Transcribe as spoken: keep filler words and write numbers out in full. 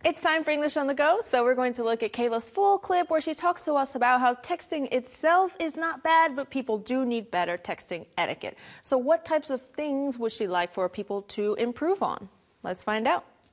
It's time for English on the Go, so we're going to look at Kayla's full clip where she talks to us about how texting itself is not bad, but people do need better texting etiquette. So what types of things would she like for people to improve on? Let's find out.